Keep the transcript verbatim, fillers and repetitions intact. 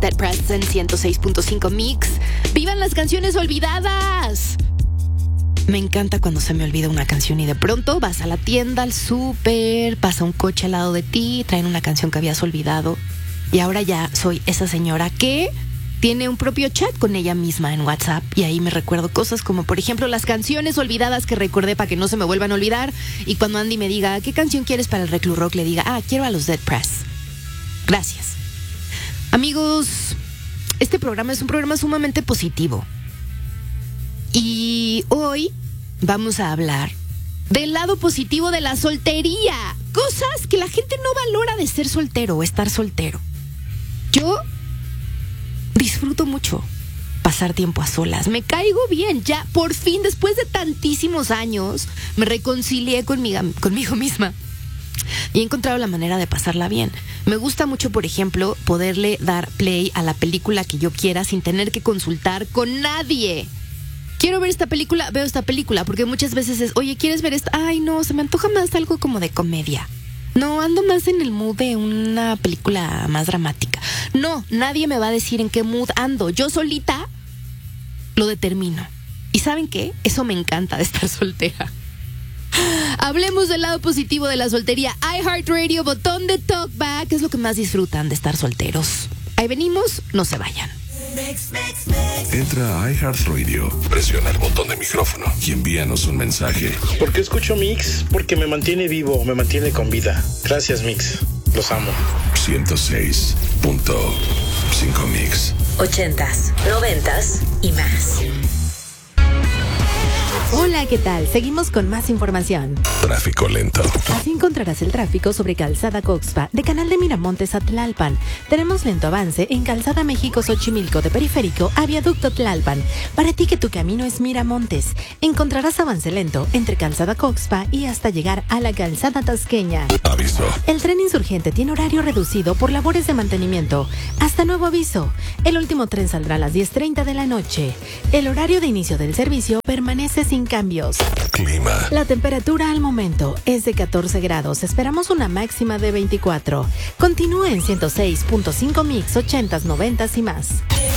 Dead Press en ciento seis punto cinco Mix. ¡Vivan las canciones olvidadas! Me encanta cuando se me olvida una canción y de pronto vas a la tienda, al súper, pasa un coche al lado de ti, traen una canción que habías olvidado y ahora ya soy esa señora que tiene un propio chat con ella misma en WhatsApp y ahí me recuerdo cosas como, por ejemplo, las canciones olvidadas que recordé para que no se me vuelvan a olvidar, y cuando Andy me diga, ¿qué canción quieres para el Reclu Rock? Le diga, ah, quiero a los Dead Press. Gracias. Amigos, este programa es un programa sumamente positivo. Y hoy vamos a hablar del lado positivo de la soltería. Cosas que la gente no valora de ser soltero o estar soltero. Yo disfruto mucho pasar tiempo a solas. Me caigo bien. Ya, por fin, después de tantísimos años, me reconcilié conmigo, conmigo misma. Y he encontrado la manera de pasarla bien. Me gusta mucho, por ejemplo, poderle dar play a la película que yo quiera sin tener que consultar con nadie. Quiero ver esta película, veo esta película, porque muchas veces es, oye, ¿quieres ver esto? Ay, no, se me antoja más algo como de comedia. No, ando más en el mood de una película más dramática. No, nadie me va a decir en qué mood ando. Yo solita lo determino. ¿Y saben qué? Eso me encanta de estar soltera. Hablemos del lado positivo de la soltería. iHeartRadio, botón de talkback, es lo que más disfrutan de estar solteros. Ahí venimos, no se vayan. Entra a iHeartRadio, presiona el botón de micrófono y envíanos un mensaje. ¿Por qué escucho Mix? Porque me mantiene vivo, me mantiene con vida. Gracias, Mix. Los amo. ciento seis punto cinco Mix. Ochentas, noventas y más. Hola, ¿qué tal? Seguimos con más información. Tráfico lento. Así encontrarás el tráfico sobre Calzada Coxpa, de Canal de Miramontes a Tlalpan. Tenemos lento avance en Calzada México-Xochimilco, de Periférico a Viaducto Tlalpan. Para ti que tu camino es Miramontes, encontrarás avance lento entre Calzada Coxpa y hasta llegar a la Calzada Tasqueña. Aviso. El tren insurgente tiene horario reducido por labores de mantenimiento. Hasta nuevo aviso. El último tren saldrá a las diez treinta de la noche. El horario de inicio del servicio permanece sin cambios. Clima. La temperatura al momento es de catorce grados. Esperamos una máxima de veinticuatro. Continúa en ciento seis punto cinco Mix, ochentas, noventas y más.